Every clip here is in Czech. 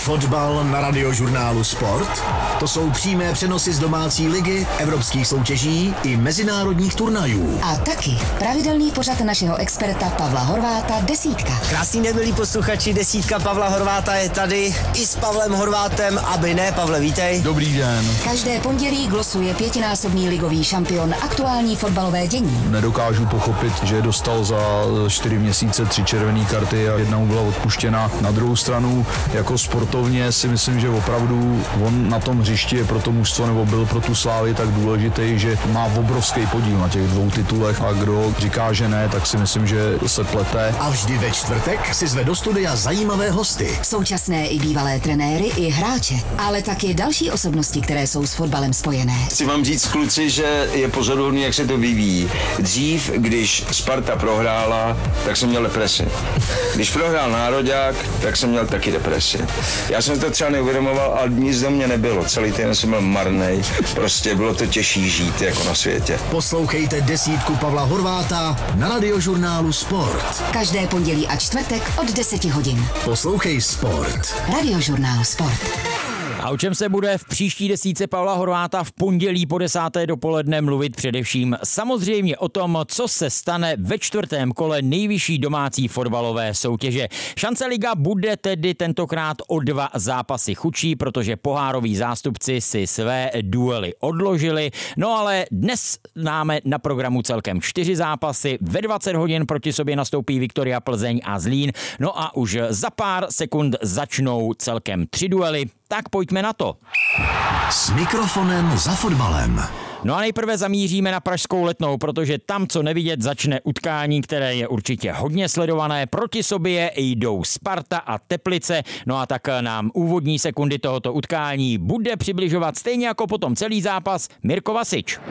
Fotbal na Radiožurnálu Sport. To jsou přímé přenosy z domácí ligy, evropských soutěží i mezinárodních turnajů. A taky pravidelný pořad našeho experta Pavla Horváta Desítka. Krásný den, milí posluchači, Desítka Pavla Horváta je tady i s Pavlem Horvátem, aby ne. Pavle, vítej. Dobrý den. Každé pondělí glosuje 5násobný ligový šampion aktuální fotbalové dění. Nedokážu pochopit, že dostal za 4 měsíce 3 červené karty a jedna mu byla odpuštěna. Na druhou stranu, jako sportovně si myslím, že opravdu on na tom hřišti je pro to mužstvo nebo byl pro tu Slávy tak důležitý, že má obrovský podíl na těch 2 titulech a kdo říká, že ne, tak si myslím, že se plete. A vždy ve čtvrtek si zve do studia zajímavé hosty. Současné i bývalé trenéry i hráče, ale taky další osobnosti, které jsou s fotbalem spojené. Chci vám říct, kluci, že je pozoruhodný, jak se to vyvíjí. Dřív, když Sparta prohrála, tak jsem měl depresi. Když prohrál Nároďák, tak jsem měl taky depresi. Já jsem to třeba neuvědomoval, ale nic do mě nebylo. Celý týden jsem byl marnej. Prostě bylo to těžší žít jako na světě. Poslouchejte Desítku Pavla Horváta na Radiožurnálu Sport. Každé pondělí a čtvrtek od 10 hodin. Poslouchej Sport. Radiožurnál Sport. A o čem se bude v příští desítce Pavla Horváta v pondělí po 10. dopoledne mluvit především samozřejmě o tom, co se stane ve 4. kole nejvyšší domácí fotbalové soutěže. Šance liga bude tedy tentokrát o 2 zápasy chudší, protože pohároví zástupci si své duely odložili. No ale dnes máme na programu celkem 4 zápasy. Ve 20 hodin proti sobě nastoupí Viktoria Plzeň a Zlín. No a už za pár sekund začnou celkem 3 duely. Tak pojďme na to. S mikrofonem za fotbalem. No a nejprve zamíříme na pražskou Letnou, protože tam, co nevidět, začne utkání, které je určitě hodně sledované. Proti sobě jdou Sparta a Teplice. No a tak nám úvodní sekundy tohoto utkání bude přibližovat stejně jako potom celý zápas Mirko Vasič.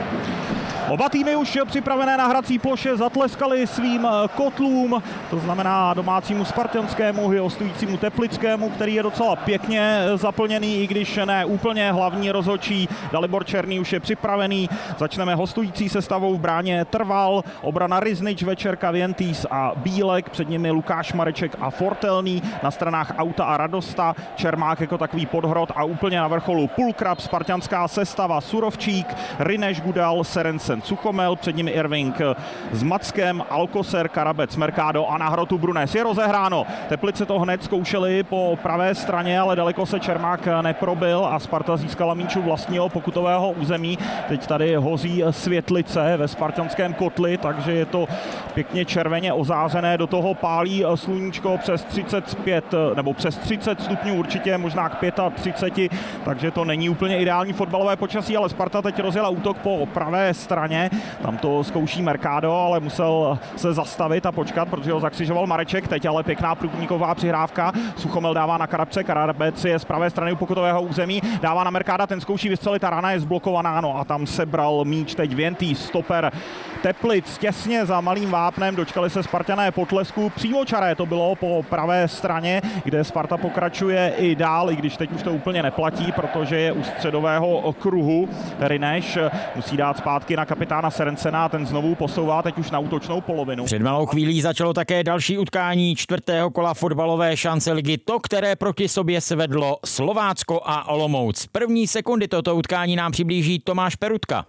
Oba týmy už připravené na hrací ploše zatleskali svým kotlům, to znamená domácímu spartanskému i hostujícímu teplickému, který je docela pěkně zaplněný, i když ne úplně. Hlavní rozhodčí Dalibor Černý už je připravený. Začneme hostující sestavou v bráně Trval, obrana Riznič, Večerka, Vientýs a Bílek, před nimi Lukáš Mareček a Fortelný, na stranách Auta a Radosta, Čermák jako takový podhrot a úplně na vrcholu Pulkrab, spartanská sestava Surovčík, Rineš, Gudal, Serencen, Suchomel, před nimi Irving s Mackem, Alcocer, Karabec, Mercado a na hrotu Brunes. Je rozehráno. Teplice to hned zkoušeli po pravé straně, ale daleko se Čermák neprobil a Sparta získala míču vlastního pokutového území. Teď tady hozí světlice ve spartanském kotli, takže je to pěkně červeně ozářené. Do toho pálí sluníčko přes 35 nebo přes 30 stupňů určitě, možná k 35, takže to není úplně ideální fotbalové počasí, ale Sparta teď rozjela útok po pravé straně. Tam to zkouší Mercado, ale musel se zastavit a počkat, protože ho zakřižoval Mareček. Teď ale pěkná průniková přihrávka. Suchomel dává na Karabce, Karabec je z pravé strany u pokutového území, dává na Mercada, ten zkouší vystřelit a rana je zblokovaná, no a tam sebral míč teď Vientýs, stoper Teplic těsně za malým vápnem, dočkali se Spartané potlesku. Přímočaré to bylo po pravé straně, kde Sparta pokračuje i dál, i když teď už to úplně neplatí, protože je u středového kruhu. Rineš musí dát zpátky na kapitána Serencena a ten znovu posouvá teď už na útočnou polovinu. Před malou chvílí začalo také další utkání 4. kola fotbalové šance ligy, to, které proti sobě svedlo Slovácko a Olomouc. První sekundy tohoto utkání nám přiblíží Tomáš Perutka.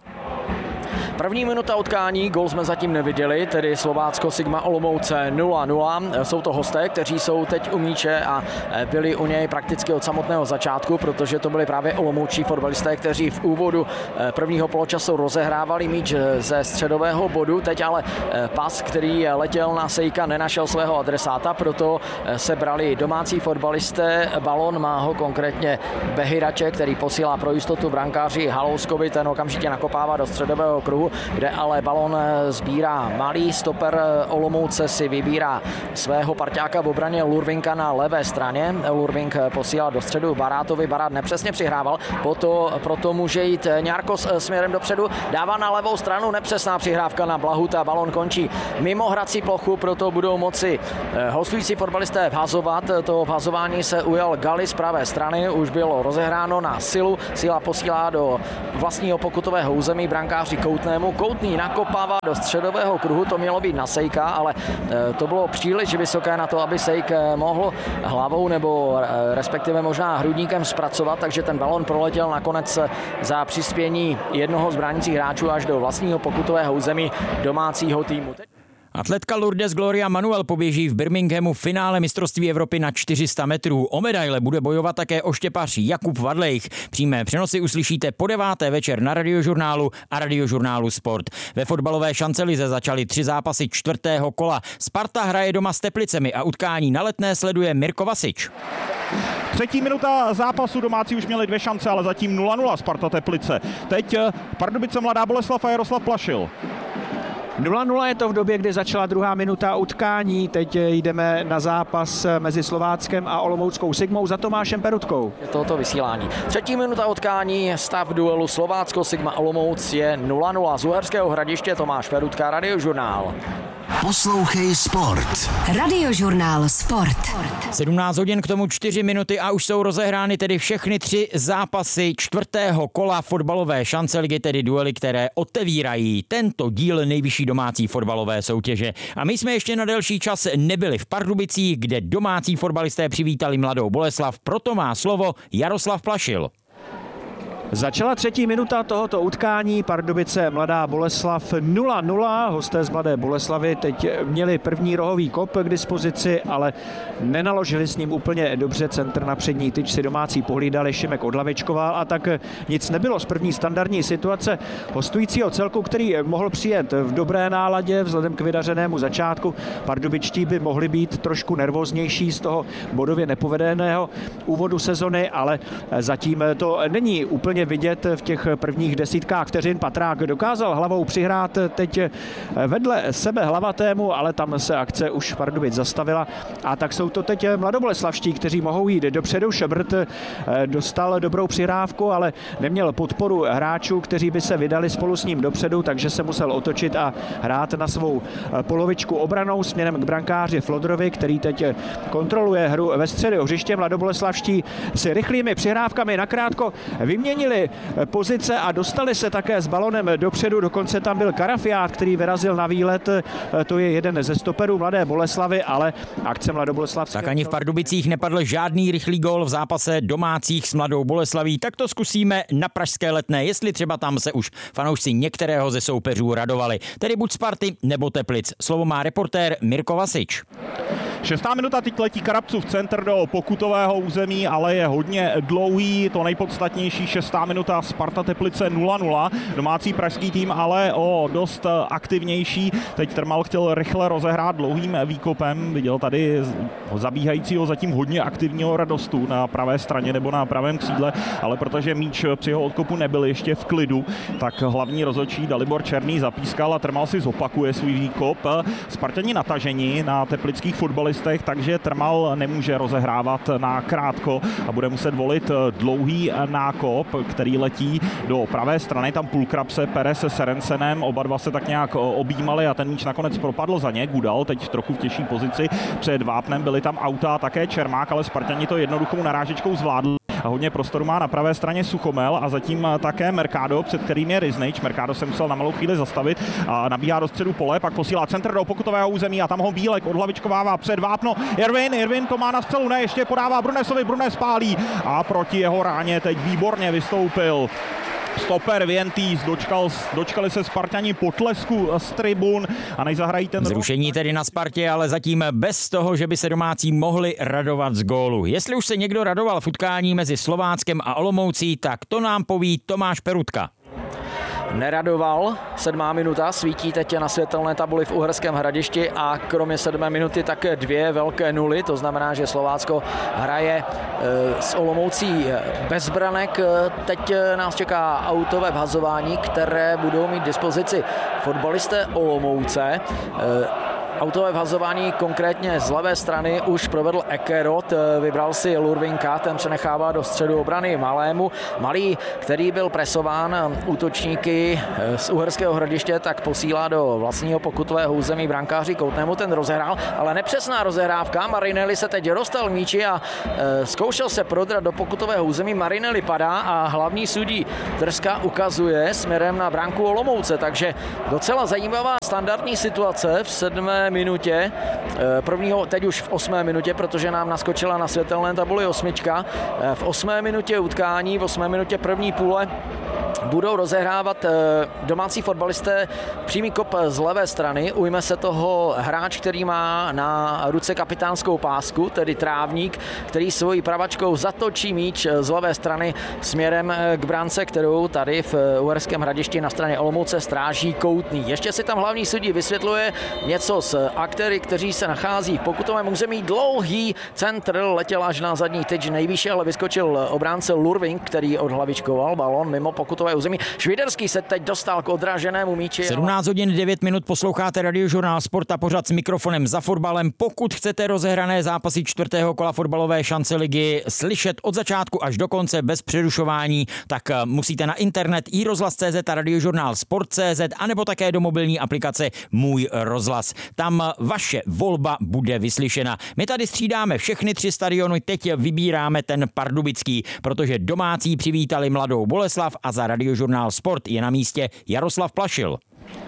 První minuta utkání, gól jsme zatím neviděli, tedy Slovácko Sigma Olomouce 0-0. Jsou to hosté, kteří jsou teď u míče a byli u něj prakticky od samotného začátku, protože to byli právě olomoučtí fotbalisté, kteří v úvodu prvního poločasu rozehrávali míč ze středového bodu. Teď ale pas, který letěl na Sejka, nenašel svého adresáta, proto se brali domácí fotbalisté. Balon má ho konkrétně Behirače, který posílá pro jistotu brankáři Halouskovi, ten okamžitě nakopává do středového kruhu, kde ale balon sbírá malý stoper Olomouce, si vybírá svého parťáka v obraně Lurvinka na levé straně. Lurvink posílá do středu Barátovi, Barát nepřesně přihrával, proto může jít Ňárkos směrem dopředu, dává na levou stranu, nepřesná přihrávka na Blahuta, balon končí mimo hrací plochu, proto budou moci hostující fotbalisté vhazovat. To vhazování se ujal Gali z pravé strany, už bylo rozehráno na Silu, Sila posílá do vlastního pokutového území, brankáři Koutner systému. Koutný nakopává do středového kruhu, to mělo být na Sejka, ale to bylo příliš vysoké na to, aby Sejk mohl hlavou nebo respektive možná hrudníkem zpracovat, takže ten balon proletěl nakonec za přispění jednoho z bránících hráčů až do vlastního pokutového území domácího týmu. Atletka Lourdes Gloria Manuel poběží v Birminghamu v finále mistrovství Evropy na 400 metrů. O medaile bude bojovat také oštěpař Jakub Vadlejch. Přímé přenosy uslyšíte po 9. večer na Radiožurnálu a Radiožurnálu Sport. Ve fotbalové šancelize začaly 3 zápasy 4. kola. Sparta hraje doma s Teplicemi a utkání na Letné sleduje Mirko Vasič. 3. minuta zápasu, domácí už měli 2 šance, ale zatím 0-0 Sparta Teplice. Teď Pardubice Mladá Boleslav a Jaroslav Plašil. 0-0 je to v době, kdy začala 2. minuta utkání. Teď jdeme na zápas mezi Slováckem a Olomouckou Sigmou za Tomášem Perutkou. Je tohoto vysílání. 3. minuta utkání, stav duelu Slovácko Sigma Olomouc je 0-0. Z Uherského Hradiště Tomáš Perutka, Radiožurnál. Poslouchej Sport. Radiožurnál Sport. 17 hodin, k tomu 4 minuty a už jsou rozehrány tedy všechny 3 zápasy 4. kola fotbalové šanceligy, tedy duely, které otevírají tento díl nejvyšší domácí fotbalové soutěže. A my jsme ještě na delší čas nebyli v Pardubicích, kde domácí fotbalisté přivítali Mladou Boleslav, proto má slovo Jaroslav Plašil. Začala 3. minuta tohoto utkání, Pardubice Mladá Boleslav 0-0. Hosté z Mladé Boleslavy teď měli první rohový kop k dispozici, ale nenaložili s ním úplně dobře. Centr na přední tyč si domácí pohlídali, Šimek odlavičkoval a tak nic nebylo z první standardní situace hostujícího celku, který mohl přijet v dobré náladě vzhledem k vydařenému začátku. Pardubičtí by mohli být trošku nervóznější z toho bodově nepovedeného úvodu sezony, ale zatím to není úplně vidět v těch prvních desítkách vteřin. Patrák dokázal hlavou přihrát teď vedle sebe hlavatému, ale tam se akce už Pardubic zastavila a tak jsou to teď mladoboleslavští, kteří mohou jít dopředu. Šebrt dostal dobrou přihrávku, ale neměl podporu hráčů, kteří by se vydali spolu s ním dopředu, takže se musel otočit a hrát na svou polovičku obranou směrem k brankáři Flodrovi, který teď kontroluje hru ve středu hřiště. Mladoboleslavští si rychlými přihrávkami nakrátko vyměnili pozice a dostali se také s balonem dopředu. Dokonce tam byl Karafiát, který vyrazil na výlet. To je jeden ze stoperů Mladé Boleslavy, ale akce mladoboleslavské... Tak ani v Pardubicích nepadl žádný rychlý gól v zápase domácích s Mladou Boleslaví. Tak to zkusíme na pražské Letné, jestli třeba tam se už fanoušci některého ze soupeřů radovali. Tedy buď Sparty nebo Teplic. Slovo má reportér Mirko Vasič. 6. minuta, teď letí Karabcův centr do pokutového území, ale je hodně dlouhý. To nejpodstatnější 6. minuta, Sparta Teplice 0-0. Domácí pražský tým ale o dost aktivnější. Teď Trmal chtěl rychle rozehrát dlouhým výkopem. Viděl tady zabíhajícího zatím hodně aktivního Radostu na pravé straně nebo na pravém křídle, ale protože míč při jeho odkopu nebyl ještě v klidu, tak hlavní rozhodčí Dalibor Černý zapískal a Trmal si zopakuje svůj výkop. Spartani nataženi na teplických fotbalistech, takže Trmal nemůže rozehrávat na krátko a bude muset volit dlouhý nákop, který letí do pravé strany. Tam půlkrab se pere se Serensenem, oba dva se tak nějak objímali a ten míč nakonec propadl za ně. Gudal teď v trochu v těžší pozici před vápnem, byly tam auta, také Čermák, ale Spartani to jednoduchou narážečkou zvládli. A hodně prostoru má na pravé straně Suchomel a zatím také Mercado, před kterým je Riznejč. Mercado se musel na malou chvíli zastavit a nabíhá do středu pole, pak posílá centr do pokutového území a tam ho Bílek odhlavičkovává před vápno. Irvin to má na střelu, ne, ještě podává Brunesovi, Brunes pálí a proti jeho ráně teď výborně vystoupil stoper Vienties. Dočkali se Spartani potlesku z tribun a než zahrají ten... Zrušení tedy na Spartě, ale zatím bez toho, že by se domácí mohli radovat z gólu. Jestli už se někdo radoval v utkání mezi Slováckem a Olomoucí, tak to nám poví Tomáš Perutka. Neradoval. 7. minuta, svítí teď na světelné tabuli v Uherském Hradišti a kromě 7. minuty také 2 velké nuly, to znamená, že Slovácko hraje s Olomoucí bez branek. Teď nás čeká autové vhazování, které budou mít dispozici fotbalisté Olomouce. Autové vhazování konkrétně z levé strany už provedl Ekerot, vybral si Lurvinka, ten přenechává do středu obrany Malému. Malý, který byl presován útočníky z Uherského Hradiště, tak posílá do vlastního pokutového území brankáři Koutnému, ten rozehrál, ale nepřesná rozehrávka. Marinelli se teď dostal k míči a zkoušel se prodrat do pokutového území. Marinelli padá a hlavní sudí Trska ukazuje směrem na branku Olomouce, takže docela zajímavá standardní situace v 7. minutě, prvního teď už v 8. minutě, protože nám naskočila na světelné tabuli 8. V 8. minutě utkání, v 8. minutě první půle budou rozehrávat domácí fotbalisté přímý kop z levé strany. Ujme se toho hráč, který má na ruce kapitánskou pásku, tedy Trávník, který svojí pravačkou zatočí míč z levé strany směrem k brance, kterou tady v Uherském Hradišti na straně Olomouce stráží Koutný. Ještě si tam hlavní sudí vysvětluje něco s aktéry, kteří se nachází v pokutovém území. Dlouhý centr letěl až na zadní tyč, nejvýše ale vyskočil obránce Lurving, který odhlavičkoval balon mimo pokutové území. Švýderský se teď dostal k odraženému míči. 17 hodin 9 minut posloucháte Radiožurnál Sport a pořad s mikrofonem za fotbalem. Pokud chcete rozehrané zápasy 4. kola fotbalové šance ligy slyšet od začátku až do konce bez přerušování, tak musíte na internet iRozhlas.cz a Radiožurnál Sport.cz anebo také do mobilní aplikace Můj rozhlas. Tam vaše volba bude vyslyšena. My tady střídáme všechny 3 stadiony, teď vybíráme ten pardubický, protože domácí přivítali Mladou Boleslav a za Radiožurnál Sport je na místě Jaroslav Plašil.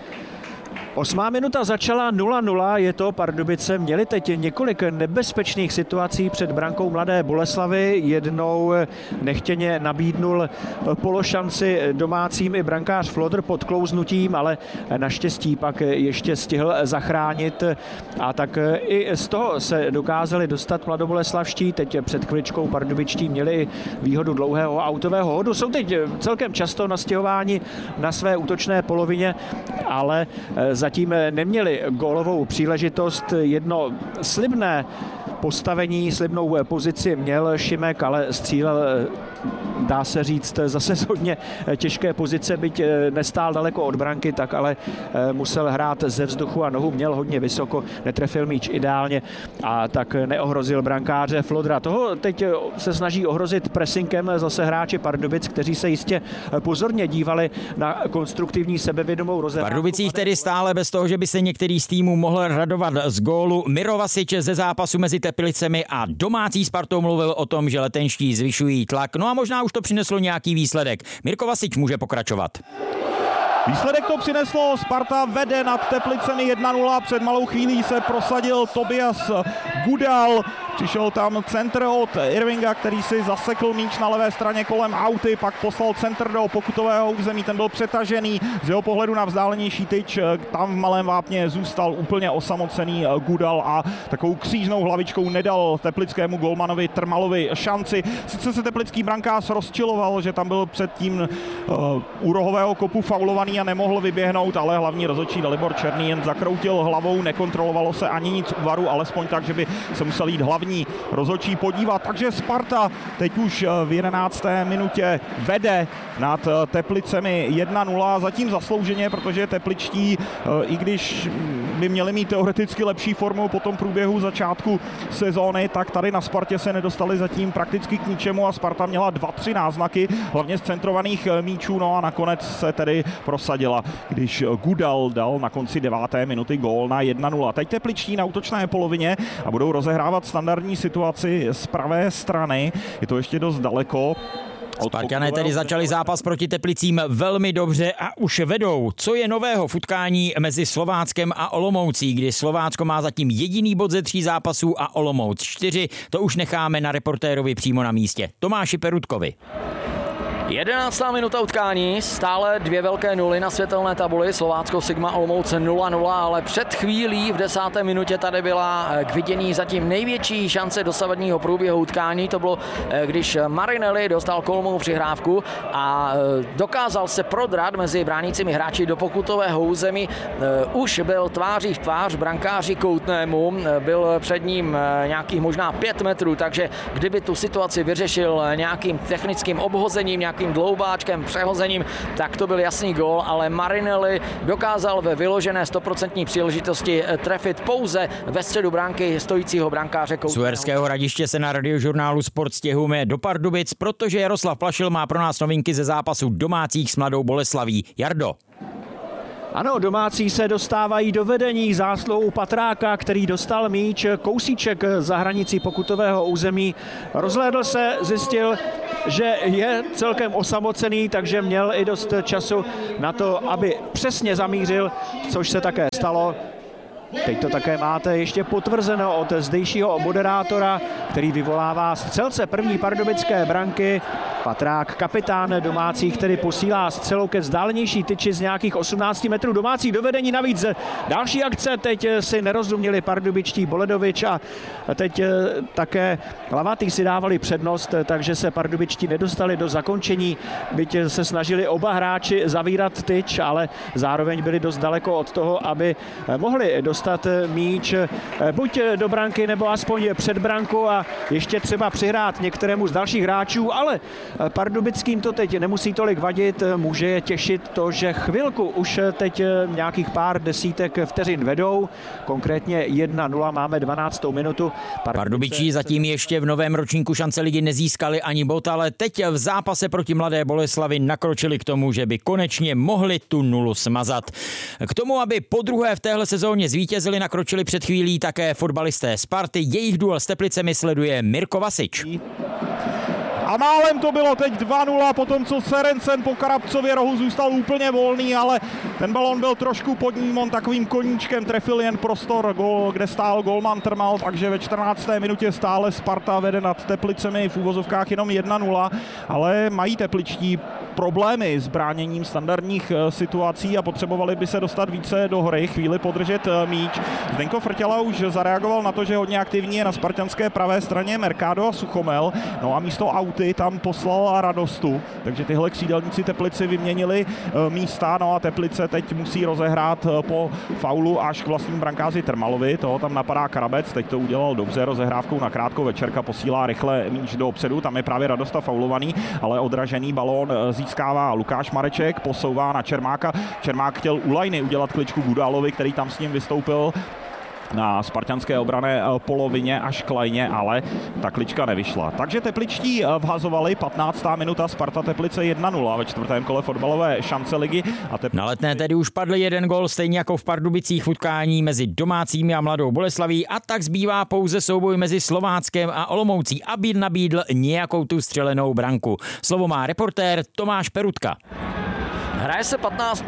8. minuta začala 0-0, je to Pardubice. Měli teď několik nebezpečných situací před brankou Mladé Boleslavy. Jednou nechtěně nabídnul pološanci domácím i brankář Flodr pod klouznutím, ale naštěstí pak ještě stihl zachránit a tak i z toho se dokázali dostat mladoboleslavští. Teď před chviličkou pardubičtí měli výhodu dlouhého autového hodu. Jsou teď celkem často nastěhováni na své útočné polovině, ale zatím neměli gólovou příležitost. Jedno slibné postavení, slibnou pozici měl Šimek, ale střílel, dá se říct, zase z hodně těžké pozice, byť nestál daleko od branky, tak ale musel hrát ze vzduchu a nohu měl hodně vysoko, netrefil míč ideálně a tak neohrozil brankáře Flodra. Toho teď se snaží ohrozit pressingem zase hráči Pardubic, kteří se jistě pozorně dívali na konstruktivní sebevědomou rozehrávku. Pardubicích tedy stále bez toho, že by se některý z týmů mohl radovat z gólu. Miro Vasič ze zápasu mezi Teplicemi a domácí Spartou mluvil o tom, že letenští zvyšují tlak. No a možná už to přineslo nějaký výsledek. Mirko Vasič může pokračovat. Výsledek to přineslo, Sparta vede nad Teplicemi 1-0, před malou chvílí se prosadil Tobias Gudal, přišel tam centr od Irvinga, který si zasekl míč na levé straně kolem auty, pak poslal centr do pokutového území, ten byl přetažený, z jeho pohledu na vzdálenější tyč, tam v malém vápně zůstal úplně osamocený Gudal a takovou křížnou hlavičkou nedal teplickému golmanovi Trmalovi šanci. Sice se teplický brankář rozčiloval, že tam byl předtím u rohového kopu faulovaný a nemohl vyběhnout, ale hlavní rozhodčí Dalibor Černý jen zakroutil hlavou, nekontrolovalo se ani nic u VARu, alespoň tak, že by se musel jít hlavní rozhodčí podívat. Takže Sparta teď už v 11. minutě vede nad Teplicemi 1-0, zatím zaslouženě, protože tepličtí, i když by měli mít teoreticky lepší formu po tom průběhu začátku sezóny, tak tady na Spartě se nedostali zatím prakticky k ničemu a Sparta měla 2-3 náznaky, hlavně z centrovaných míčů, no a nakonec se tedy prosadila, když Gudal dal na konci 9. minuty gól na 1-0. Teď tepličtí na útočné polovině a budou rozehrávat standardní situaci z pravé strany. Je to ještě dost daleko. Spartané tedy začali zápas proti Teplicím velmi dobře a už vedou. Co je nového v utkání mezi Slováckem a Olomoucí, kdy Slovácko má zatím jediný bod ze 3 zápasů a Olomouc 4, to už necháme na reportérovi přímo na místě. Tomáši Perutkovi. 11. minuta utkání, stále 2 velké nuly na světelné tabuli, Slovácko Sigma Olomouc 0-0, ale před chvílí v 10. minutě tady byla k vidění zatím největší šance dosavadního průběhu utkání, to bylo, když Marinelli dostal kolmou přihrávku a dokázal se prodrat mezi bránícími hráči do pokutového území, už byl tváří v tvář brankáři Koutnému, byl před ním nějakých možná 5 metrů, takže kdyby tu situaci vyřešil nějakým technickým obhozením, nějakou takovým dloubáčkem, přehozením, tak to byl jasný gól, ale Marinelli dokázal ve vyložené 100% příležitosti trefit pouze ve středu branky stojícího brankáře Koutného. Z Uherského Hradiště se na Radiožurnálu Sport stěhujeme do Pardubic, protože Jaroslav Plašil má pro nás novinky ze zápasu domácích s Mladou Boleslaví. Jardo. Ano, domácí se dostávají do vedení zásluhou Patráka, který dostal míč kousíček za hranicí pokutového území. Rozhlédl se, zjistil, že je celkem osamocený, takže měl i dost času na to, aby přesně zamířil, což se také stalo. Teď to také máte ještě potvrzeno od zdejšího moderátora, který vyvolává střelce první pardubické branky. Patrák, kapitán domácích, který posílá střelu ke vzdálenější tyči z nějakých 18 metrů. Domácí dovedení navíc další akce. Teď si nerozuměli pardubičtí Boledovič a teď také Lavatý si dávali přednost, takže se pardubičtí nedostali do zakončení. Byť se snažili oba hráči zavírat tyč, ale zároveň byli dost daleko od toho, aby mohli dostat míč buď do branky, nebo aspoň před branku a ještě třeba přihrát některému z dalších hráčů, ale pardubickým to teď nemusí tolik vadit, může je těšit to, že chvilku už teď nějakých pár desítek vteřin vedou, konkrétně 1-0, máme 12. minutu. Pardubičí zatím ještě v novém ročníku šance ligy nezískali ani bod, ale teď v zápase proti Mladé Boleslavi nakročili k tomu, že by konečně mohli tu nulu smazat. K tomu, aby po druhé v téhle sezóně zvítězili, nakročili před chvílí také fotbalisté Sparty. Jejich duel s Teplicemi sleduje Mirko Vasič. A málem to bylo teď 2-0, potom co Serencen po Karabcově rohu zůstal úplně volný, ale ten balon byl trošku pod ním, on takovým koníčkem trefil jen prostor, kde stál golman Trmal, takže ve 14. minutě stále Sparta vede nad Teplicemi v úvozovkách jenom 1-0, ale mají tepličtí problémy s bráněním standardních situací a potřebovali by se dostat více do hry, chvíli podržet míč. Zdenko Frtěla už zareagoval na to, že hodně aktivní je na spartanské pravé straně Mercado a Suchomel, no a místo Auty tam poslal Radostu, takže tyhle křídelníci Teplici vyměnili místa, no a Teplice teď musí rozehrát po faulu až k vlastním brankáři Trmalovi, toho tam napadá Karabec, teď to udělal dobře, rozehrávkou na krátko, Večerka posílá rychle míč dopředu, tam je právě Radosta faulovaný, ale odražený balón získává Lukáš Mareček, posouvá na Čermáka, Čermák chtěl u lajny udělat kličku Gudalovi, který tam s ním vystoupil na spartanské obrané polovině až k lajně, ale ta klička nevyšla. Takže tepličtí vhazovali, 15. minuta, Sparta Teplice 1-0 ve čtvrtém kole fotbalové šance ligy. Na Letné tedy už padl jeden gól, stejně jako v Pardubicích v utkání mezi domácími a Mladou Boleslaví, a tak zbývá pouze souboj mezi Slováckem a Olomoucí, aby nabídl nějakou tu střelenou branku. Slovo má reportér Tomáš Perutka. Hraje se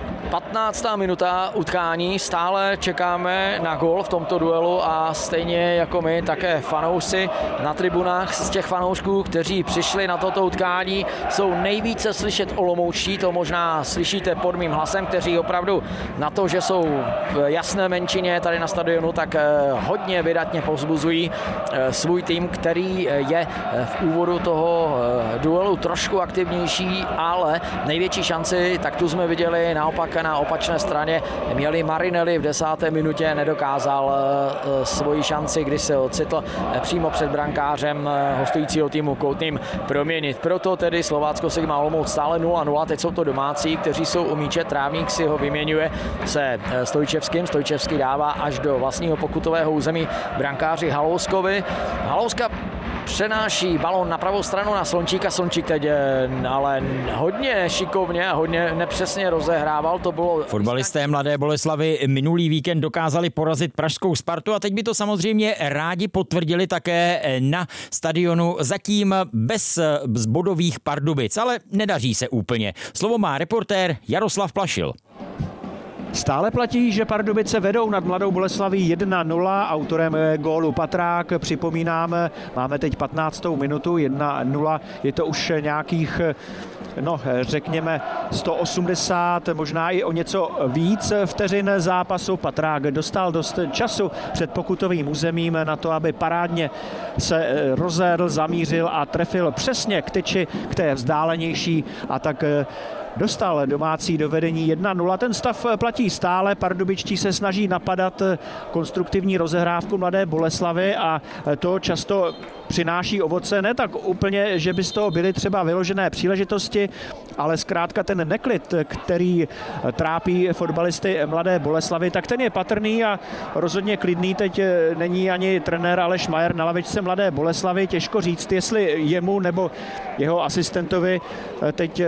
15. minuta utkání, stále čekáme na gól v tomto duelu a stejně jako my také fanoušci na tribunách. Z těch fanoušků, kteří přišli na toto utkání, jsou nejvíce slyšet Olomoučtí, to možná slyšíte pod mým hlasem, kteří opravdu na to, že jsou v jasné menšině tady na stadionu, tak hodně vydatně povzbuzují svůj tým, který je v úvodu toho duelu trošku aktivnější, ale největší šanci, tak tu jsme viděli naopak na opačné straně, měli Marinelli v 10. minutě, nedokázal svoji šanci, když se ocitl přímo před brankářem hostujícího týmu Koutným, proměnit. Proto tedy Slovácko Sigma Olomouc stále 0-0, teď jsou to domácí, kteří jsou u míče, Trávník si ho vyměňuje se Stojčevským, Stojčevský dává až do vlastního pokutového území brankáři Halouskovi. Halouska přenáší balón na pravou stranu na Slončíka. Slončík teď ale hodně šikovně a hodně nepřesně rozehrával. To bylo... Fotbalisté Mladé Boleslavy minulý víkend dokázali porazit pražskou Spartu a teď by to samozřejmě rádi potvrdili také na stadionu zatím bez bodových Pardubic, ale nedaří se úplně. Slovo má reportér Jaroslav Plašil. Stále platí, že Pardubice vedou nad Mladou Boleslaví 1-0, autorem gólu Patrák, připomínám, máme teď 15. minutu, 1-0, je to už nějakých, řekněme 180, možná i o něco víc vteřin zápasu. Patrák dostal dost času před pokutovým územím na to, aby parádně se rozhlédl, zamířil a trefil přesně k tyči, k té vzdálenější, a tak dostal domácí do vedení 1-0. Ten stav platí stále, pardubičtí se snaží napadat konstruktivní rozehrávku Mladé Boleslavi a to často přináší ovoce, ne tak úplně, že by z toho byly třeba vyložené příležitosti, ale zkrátka ten neklid, který trápí fotbalisty Mladé Boleslavy, tak ten je patrný a rozhodně klidný teď není ani trenér Aleš Majer na lavičce Mladé Boleslavy. Těžko říct, jestli jemu nebo jeho asistentovi teď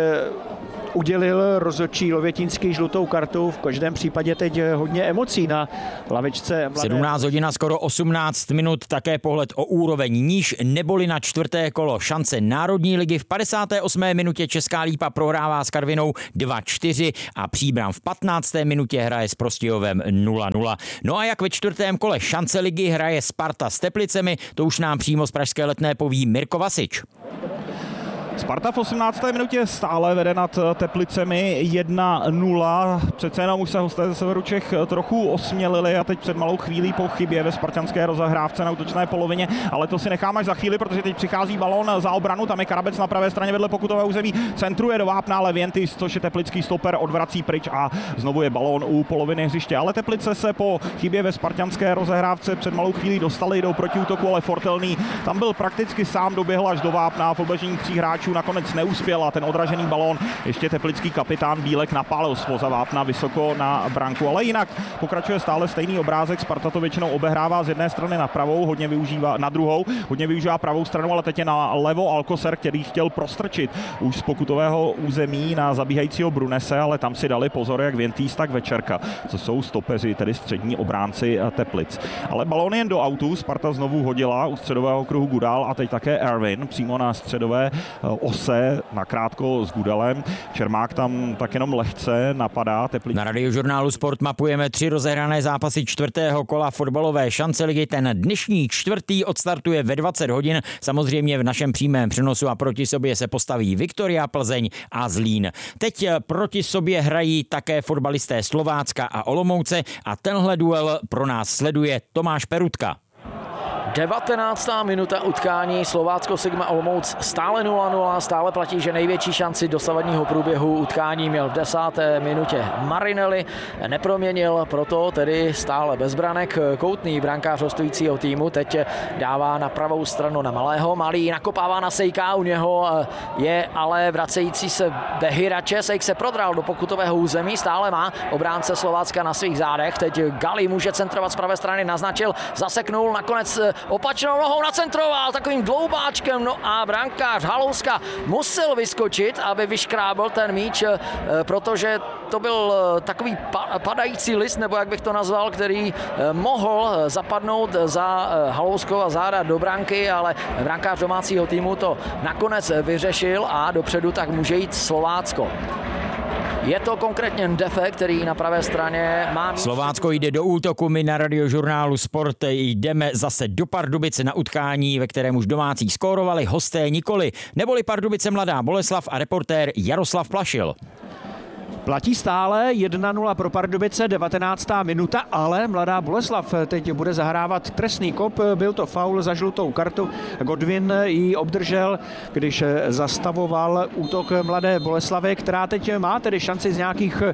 udělil rozhodčí Lovětínský žlutou kartu. V každém případě teď hodně emocí na lavičce Mladé. 17 hodin a skoro 18 minut, také pohled o úroveň níž, neboli na čtvrté kolo šance Národní ligy. V 58. minutě Česká Lípa prohrává s Karvinou 2-4 a Příbram v 15. minutě hraje s Prostějovem 0-0. No a jak ve čtvrtém kole šance ligy hraje Sparta s Teplicemi, to už nám přímo z pražské Letné poví Mirko Vasič. Sparta v 18. minutě stále vede nad Teplicemi 1-0. Přece jenom už se hosté ze severu Čech trochu osmělili a teď před malou chvílí po chybě ve spartanské rozehrávce na útočné polovině, ale to si necháme až za chvíli, protože teď přichází balón za obranu, tam je Karabec na pravé straně vedle pokutového území, centruje do vápna Levientis, což je teplický stoper, odvrací pryč a znovu je balón u poloviny hřiště. Ale Teplice se po chybě ve spartanské rozehrávce před malou chvílí dostali do protiútoku, ale Fortelný tam byl prakticky sám, doběhl až do vápna, v obležení 3 hráčů nakonec neuspěl a ten odražený balón ještě teplický kapitán Bílek napálil zpoza vápna vysoko na branku, ale jinak pokračuje stále stejný obrázek. Sparta to většinou obehrává z jedné strany na pravou, hodně využívá na druhou, hodně využívá pravou stranu, ale teď je na levo Alcocer, který chtěl prostrčit už z pokutového území na zabíhajícího Brunese, ale tam si dali pozor jak Vientýs, tak Večerka, co jsou stopeři, tedy střední obránci Teplic. Ale balón jen do autu, Sparta znovu hodila u středového kruhu Gudal a teď také Erwin přímo na středové ose nakrátko s Gudalem. Čermák tam tak jenom lehce napadá Teplice. Na Radiožurnálu Sport mapujeme 3 rozehrané zápasy čtvrtého kola fotbalové šance ligy. Ten dnešní čtvrtý odstartuje ve 20 hodin. Samozřejmě v našem přímém přenosu a proti sobě se postaví Viktoria Plzeň a Zlín. Teď proti sobě hrají také fotbalisté Slovácka a Olomouce a tenhle duel pro nás sleduje Tomáš Perutka. 19. minuta utkání, Slovácko Sigma Olomouc stále 0-0, stále platí, že největší šanci dosavadního průběhu utkání měl v 10. minutě Marinelli, neproměnil, proto tedy stále bez branek. Koutný brankář hostujícího týmu teď dává na pravou stranu na Malého, Malý nakopává na Sejka, u něho je ale vracející se Behirače, Sejk se prodral do pokutového území, stále má obránce Slovácka na svých zádech, teď Gali může centrovat z pravé strany, naznačil, zaseknul, nakonec opačnou nohou nacentroval takovým dloubáčkem, no a brankář Halouska musel vyskočit, aby vyškrábl ten míč, protože to byl takový padající list, nebo jak bych to nazval, který mohl zapadnout za Halouskova záda do branky, ale brankář domácího týmu to nakonec vyřešil a dopředu tak může jít Slovácko. Je to konkrétně Ndefe, který na pravé straně má... Slovácko jde do útoku, my na Radiožurnálu Sport jdeme zase do Pardubice na utkání, ve kterém už domácí skórovali, hosté nikoli, neboli Pardubice Mladá Boleslav a reportér Jaroslav Plašil. Platí stále 1-0 pro Pardubice, 19. minuta, ale Mladá Boleslav teď bude zahrávat trestný kop. Byl to faul za žlutou kartu. Godwin ji obdržel, když zastavoval útok Mladé Boleslavy, která teď má tedy šanci z nějakých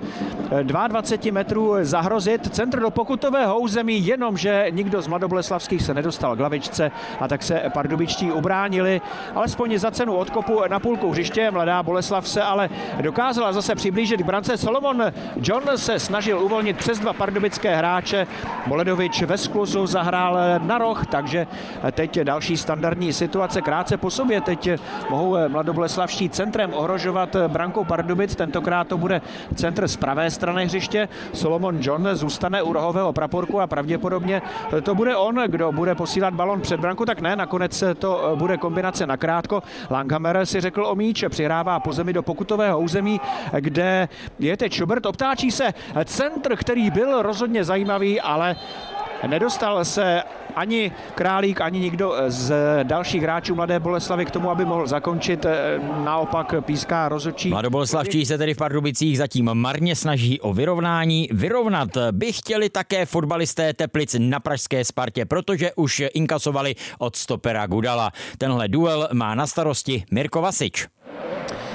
22 metrů zahrozit. Centr do pokutového území, jenomže nikdo z mladoboleslavských se nedostal k lavičce a tak se pardubičtí ubránili. Alespoň za cenu odkopu na půlku hřiště. Mladá Boleslav se ale dokázala zase přiblížit k brance. Solomon John se snažil uvolnit přes 2 pardubické hráče. Boledovič ve skluzu zahrál na roh, takže teď další standardní situace. Krátce po sobě teď mohou mladoboleslavští centrem ohrožovat brankou Pardubic. Tentokrát to bude centr z pravé strany hřiště. Solomon John zůstane u rohového praporku a pravděpodobně to bude on, kdo bude posílat balon před branku. Tak ne, nakonec to bude kombinace nakrátko. Langhammer si řekl o míč, přihrává po zemi do pokutového území, kde je teď Schubert, obtáčí se centr, který byl rozhodně zajímavý, ale nedostal se ani Králík, ani nikdo z dalších hráčů Mladé Boleslavy k tomu, aby mohl zakončit. Naopak píská rozhodčí. Mladoboleslavští se tedy v Pardubicích zatím marně snaží o vyrovnání. Vyrovnat by chtěli také fotbalisté Teplic na pražské Spartě, protože už inkasovali od stopera Gudala. Tenhle duel má na starosti Mirko Vasič.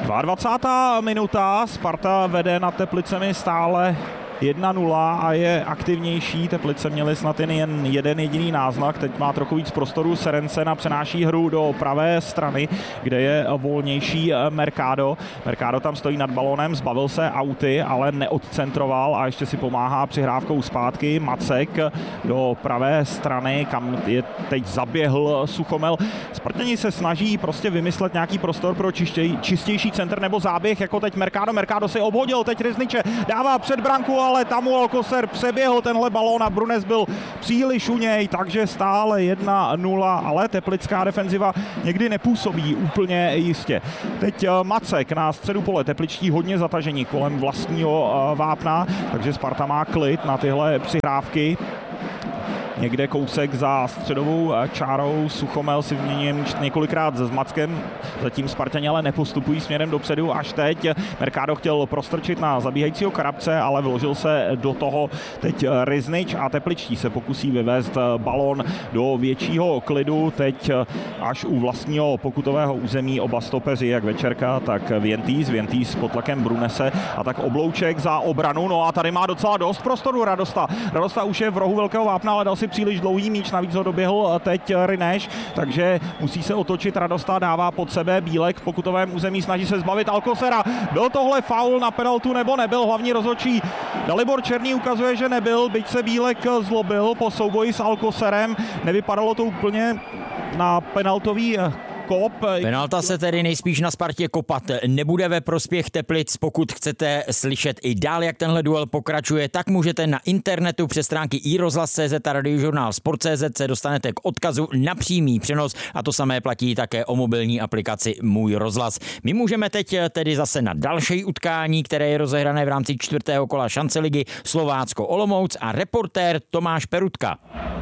22. minuta, Sparta vede nad Teplicemi stále 1-0 a je aktivnější. Teplice měly snad jen jeden jediný náznak. Teď má trochu víc prostoru Serencen a přenáší hru do pravé strany, kde je volnější Mercado. Mercado tam stojí nad balónem, zbavil se auty, ale neodcentroval a ještě si pomáhá přihrávkou zpátky. Macek do pravé strany, kam je teď zaběhl Suchomel. Spartěni se snaží prostě vymyslet nějaký prostor pro čistější centr nebo záběh, jako teď Mercado. Mercado si obhodil, teď Rizniče dává před branku, ale tam mu Alcocer přeběhl tenhle balón a Brunes byl příliš u něj, takže stále 1-0, ale teplická defenziva někdy nepůsobí úplně jistě. Teď Macek na středu pole, tepličtí hodně zatažení kolem vlastního vápna, takže Sparta má klid na tyhle přihrávky. Někde kousek za středovou čárou, Suchomel si vyměním několikrát s Mackem, zatím Spartani ale nepostupují směrem dopředu až teď. Mercado chtěl prostrčit na zabíhajícího Karabce, ale vložil se do toho teď Riznič a tepličtí se pokusí vyvést balón do většího klidu. Teď až u vlastního pokutového území oba stopeři, jak Večerka, tak Vientýs pod tlakem Brunese a tak Oblouček za obranu. No a tady má docela dost prostoru Radosta. Radosta už je v rohu velkého vápna, ale dal si příliš dlouhý míč, navíc ho doběhl teď Rineš, takže musí se otočit. Radosta dává pod sebe, Bílek v pokutovém území snaží se zbavit Alcocera. Byl tohle faul na penaltu nebo nebyl? Hlavní rozhodčí Dalibor Černý ukazuje, že nebyl, byť se Bílek zlobil po souboji s Alcocerem. Nevypadalo to úplně na penaltový kop. Penalta se tedy nejspíš na Spartě kopat nebude ve prospěch Teplic. Pokud chcete slyšet i dál, jak tenhle duel pokračuje, tak můžete na internetu přes stránky iRozhlas.cz a radiožurnál Sport.cz se dostanete k odkazu na přímý přenos a to samé platí také o mobilní aplikaci Můj rozhlas. My můžeme teď tedy zase na další utkání, které je rozehrané v rámci 4. kola šance ligy Slovácko-Olomouc a reportér Tomáš Perutka.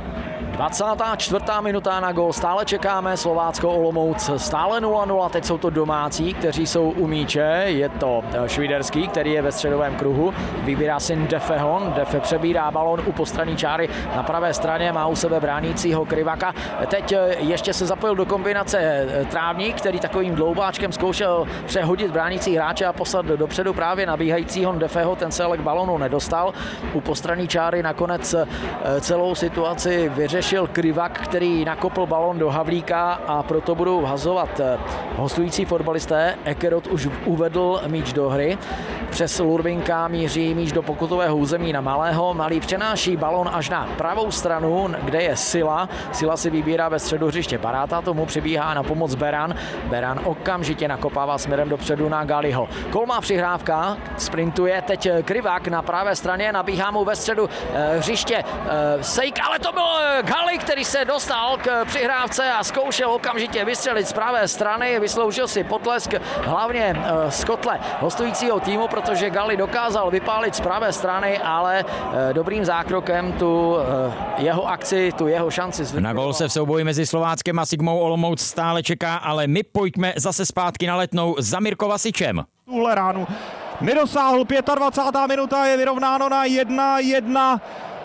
24. minuta na gól, stále čekáme, Slovácko-Olomouc stále 0-0, teď jsou to domácí, kteří jsou u míče, je to Šviderský, který je ve středovém kruhu, vybírá si Defehon, Defe přebírá balon u postranní čáry na pravé straně, má u sebe bránícího Krivaka, teď ještě se zapojil do kombinace Trávník, který takovým dloubáčkem zkoušel přehodit bránící hráče a poslat dopředu právě nabíhajícího Defeho, ten se ale k balonu nedostal, u postranní čáry nakonec celou situaci vyřešil Krivak, který nakopl balon do Havlíka a proto budou vhazovat hostující fotbalisté. Ekerot už uvedl míč do hry. Přes Lurvinka míří míč do pokutového území na Malého. Malý přenáší balon až na pravou stranu, kde je Sila. Sila si vybírá ve středu hřiště Baráta, tomu přibíhá na pomoc Beran. Beran okamžitě nakopává směrem dopředu na Galiho. Kolmá přihrávka, sprintuje teď Krivak na pravé straně, nabíhá mu ve středu hřiště Sejk, ale to byl Gali, který se dostal k přihrávce a zkoušel okamžitě vystřelit z pravé strany, vysloužil si potlesk hlavně z kotle hostujícího týmu, protože Gali dokázal vypálit z pravé strany, ale dobrým zákrokem tu jeho akci, tu jeho šanci zvyklil. Na gól se v souboji mezi Slováckem a Sigmou Olomouc stále čeká, ale my pojďme zase zpátky na Letnou za Mirko Vasičem. Tuhle ránu nedosáhl, 25. minuta, je vyrovnáno na 1-1.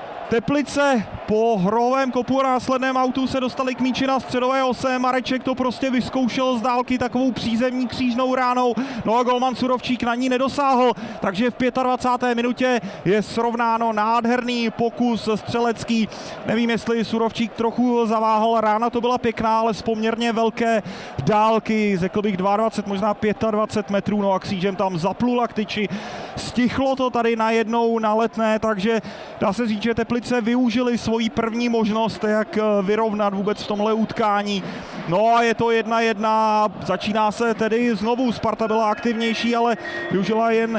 Teplice po hrovém kopu a následném autu se dostali k míči na středové ose. Mareček to prostě vyzkoušel z dálky takovou přízemní křížnou ránou. No a golman Surovčík na ní nedosáhl, takže v 25. minutě je srovnáno. Nádherný pokus střelecký. Nevím, jestli Surovčík trochu zaváhal, rána to byla pěkná, ale z poměrně velké dálky, řekl bych 22, možná 25 metrů, no a křížem tam zaplula k tyči. Stichlo to tady najednou na Letné, takže dá se říct, že Teplice využili svoji první možnost, jak vyrovnat vůbec v tomhle utkání. No a je to 1-1, začíná se tedy znovu, Sparta byla aktivnější, ale využila jen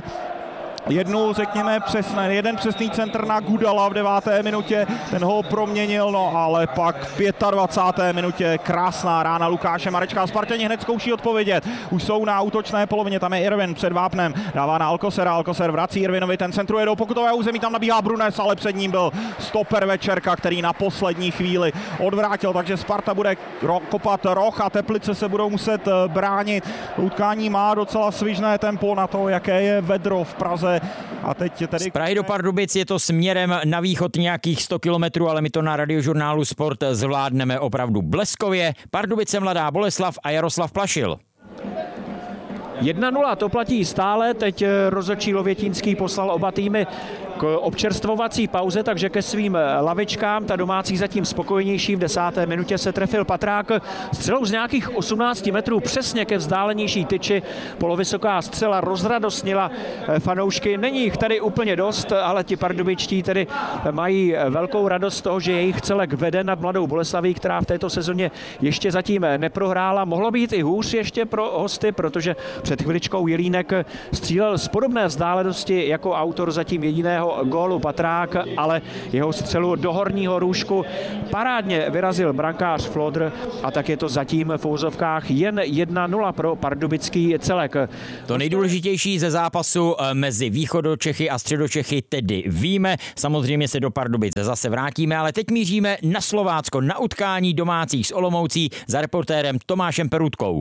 jeden přesný centr na Gudala v 9. minutě, ten ho proměnil, no ale pak v 25. minutě krásná rána Lukáše Marečka. Spartani hned zkouší odpovědět, už jsou na útočné polovině, tam je Irvin před vápnem, dává na Alcocera, Alcocer vrací Irvinovi, ten centruje do pokutového území, tam nabíhá Brunes, ale před ním byl stoper Večerka, který na poslední chvíli odvrátil, takže Sparta bude kopat roh a Teplice se budou muset bránit. Utkání má docela svižné tempo na to, jaké je vedro v Praze. A teď tedy... Z Prahy do Pardubic je to směrem na východ nějakých 100 kilometrů, ale my to na radiožurnálu Sport zvládneme opravdu bleskově. Pardubice, Mladá Boleslav a Jaroslav Plašil. 1-0, to platí stále, teď rozhodčí Lovětínský poslal oba týmy k občerstvovací pauze, takže ke svým lavičkám. Ta domácí zatím spokojenější, v 10. minutě se trefil Patrák střelou z nějakých 18 metrů přesně ke vzdálenější tyči. Polovysoká střela rozradostnila fanoušky. Není jich tady úplně dost, ale ti pardubičtí tedy mají velkou radost z toho, že jejich celek vede nad Mladou Boleslaví, která v této sezóně ještě zatím neprohrála. Mohlo být i hůř ještě pro hosty, protože před chviličkou Jelínek střílel z podobné vzdálenosti jako autor zatím jediného gólu Patrák, ale jeho střelu do horního růžku parádně vyrazil brankář Flodr a tak je to zatím v úzovkách jen 1-0 pro pardubický celek. To nejdůležitější ze zápasu mezi Východočechy a Středočechy tedy víme. Samozřejmě se do Pardubic zase vrátíme, ale teď míříme na Slovácko, na utkání domácích s Olomoucí za reportérem Tomášem Perutkou.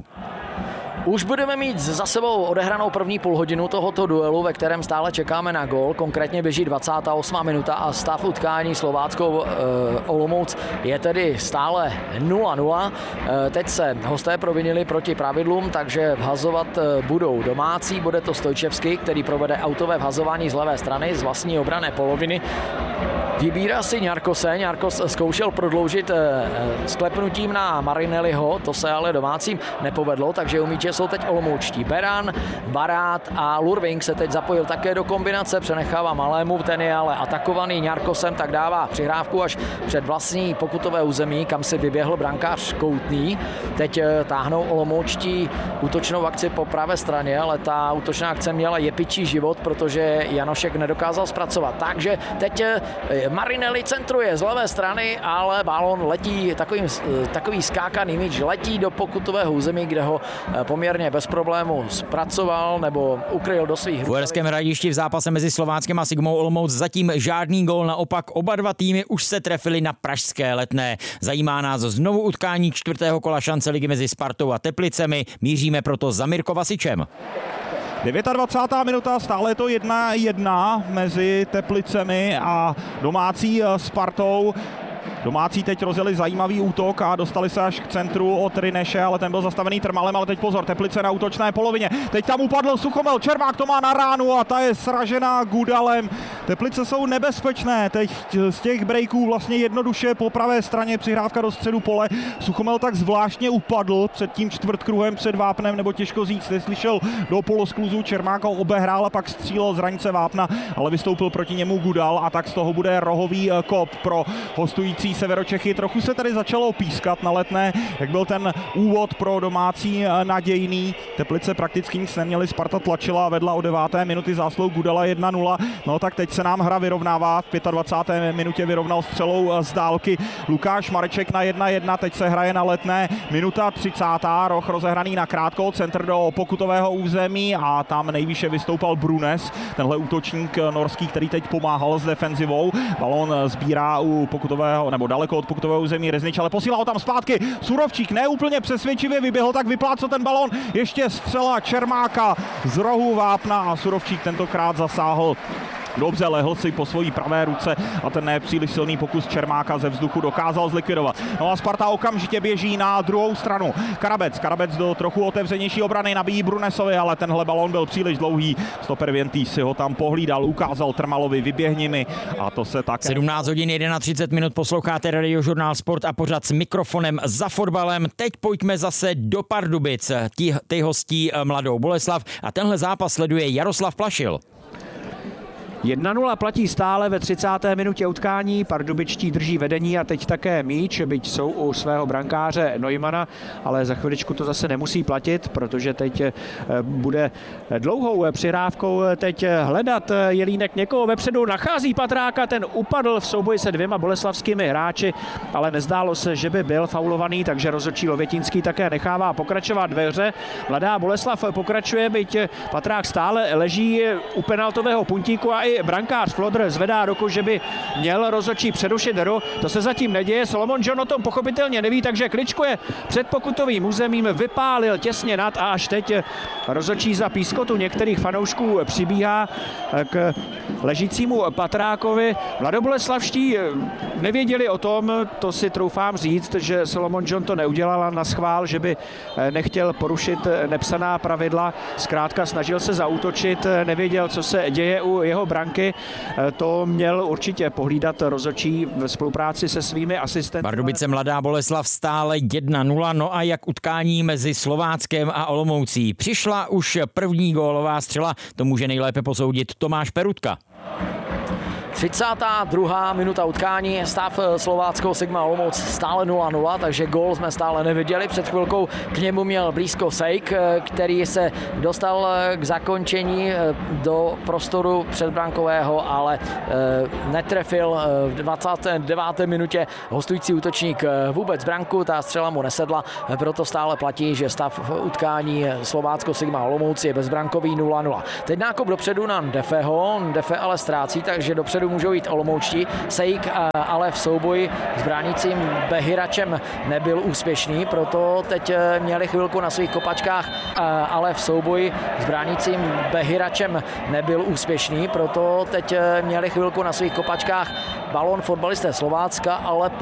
Už budeme mít za sebou odehranou první půlhodinu tohoto duelu, ve kterém stále čekáme na gól. Konkrétně běží 28. minuta a stav utkání Slovácko Olomouc je tedy stále 0-0. Teď se hosté provinili proti pravidlům, takže vhazovat budou domácí. Bude to Stojčevský, který provede autové vhazování z levé strany z vlastní obranné poloviny. Vybírá si Ňarkose. Ňarkos zkoušel prodloužit sklepnutím na Marinelliho, to se ale domácím nepovedlo, takže u míče jsou teď olomoučtí. Beran, Barát a Lurving se teď zapojil také do kombinace, přenechává Malému, ten je ale atakovaný Ňarkosem, tak dává přihrávku až před vlastní pokutové území, kam si vyběhl brankář Koutný. Teď táhnou olomoučtí útočnou akci po pravé straně, ale ta útočná akce měla jepičí život, protože Janošek nedokázal zpracovat. Takže teď Marinelli centruje z levé strany, ale balón letí, takový skákaný míč letí do pokutového území, kde ho poměrně bez problému zpracoval nebo ukryl do svých. V Uherském Hradišti v zápase mezi Slováckem a Sigmou Olomouc zatím žádný gól, naopak oba dva týmy už se trefili na pražské Letné. Zajímá nás znovu utkání 4. kola šance ligy mezi Spartou a Teplicemi. Míříme proto za Mirko Vasičem. 29. minuta, stále je to 1-1 mezi Teplicemi a domácí Spartou. Domácí teď rozjeli zajímavý útok a dostali se až k centru od Ryneše, ale ten byl zastavený Trmalem, ale teď pozor, Teplice na útočné polovině. Teď tam upadl Suchomel, Čermák to má na ránu a ta je sražená Gudalem. Teplice jsou nebezpečné, teď z těch breaků vlastně jednoduše po pravé straně přihrávka do středu pole. Suchomel tak zvláštně upadl před tím čtvrtkruhem před Vápnem, nebo těžko říct, slyšel do poloskluzu, Čermák ho obehrál a pak střílel z hranice Vápna, ale vystoupil proti němu Gudal a tak z toho bude rohový kop pro hostující Severočechy. Trochu se tady začalo pískat na Letné, jak byl ten úvod pro domácí nadějný. Teplice prakticky nic neměli, Sparta tlačila a vedla o 9. minuty zásluh Gudala 1-0. No tak teď se nám hra vyrovnává, v 25. minutě vyrovnal střelou z dálky Lukáš Mareček na 1-1, teď se hraje na Letné, minuta 30. roh rozehraný na krátkou, centr do pokutového území a tam nejvýše vystoupal Brunes, tenhle útočník norský, který teď pomáhal s defenzivou. Balón sbírá u pokutového nebo daleko od pokutového území Reznič, ale posílá ho tam zpátky. Surovčík neúplně přesvědčivě vyběhl, tak vyplácel ten balón. Ještě střela Čermáka z rohu Vápna a Surovčík tentokrát zasáhl. Dobře, lehl si po svojí pravé ruce a ten nepříliš silný pokus Čermáka ze vzduchu dokázal zlikvidovat. No a Sparta okamžitě běží na druhou stranu. Karabec do trochu otevřenější obrany nabíjí Brunesovi, ale tenhle balón byl příliš dlouhý. Stoper Vientý si ho tam pohlídal, ukázal Trmalovi, vyběhni mi a to se také... 17 hodin 31 minut posloucháte Radiožurnál Sport a pořad s mikrofonem za fotbalem. Teď pojďme zase do Pardubic. Ty hostí Mladou Boleslav a tenhle zápas sleduje Jaroslav Plašil. 1-0 platí stále ve 30. minutě utkání, pardubičtí drží vedení a teď také míč, byť jsou u svého brankáře Neumana, ale za chviličku to zase nemusí platit, protože teď bude dlouhou přihrávkou teď hledat Jelínek někoho vepředu, nachází Patráka, ten upadl v souboji se dvěma boleslavskými hráči, ale nezdálo se, že by byl faulovaný, takže rozhodčí Lovětínský také nechává pokračovat ve hře. Mladá Boleslav pokračuje, byť Patrák stále leží u penaltového puntíku a i chvíli brankář Flodr zvedá ruku, že by měl rozhodčí přerušit hru. To se zatím neděje. Solomon John o tom pochopitelně neví, takže kličkuje před pokutovým územím, vypálil těsně nad a až teď rozhodčí za pískotu některých fanoušků přibíhá k ležícímu Patrákovi. Mladoboleslavští nevěděli o tom, to si troufám říct, že Solomon John to neudělal na schvál, že by nechtěl porušit nepsaná pravidla. Zkrátka snažil se zaútočit, nevěděl, co se děje u jeho branky. To měl určitě pohlídat rozhodčí v spolupráci se svými asistenty. Pardubice Mladá Boleslav stále 1-0, no a jak utkání mezi Slováckem a Olomoucí. Přišla už první gólová střela, to může nejlépe posoudit Tomáš Perutka. 32. minuta utkání, stav Slovácko Sigma Olomouc stále 0-0, takže gól jsme stále neviděli. Před chvilkou k němu měl blízko Sejk, který se dostal k zakončení do prostoru předbrankového, ale netrefil v 29. minutě hostující útočník vůbec branku, ta střela mu nesedla, proto stále platí, že stav v utkání Slovácko Sigma Olomouc je bezbrankový 0-0. Teď nákop dopředu na Ndefeho, Ndefe ale ztrácí, takže dopředu můžou jít Olomoučtí. Sejk ale v souboji s bránícím Behiračem nebyl úspěšný, proto teď měli chvilku na svých kopačkách, ale v souboji s bránícím Behiračem nebyl úspěšný, proto teď měli chvilku na svých kopačkách balón fotbalisté Slovácka, ale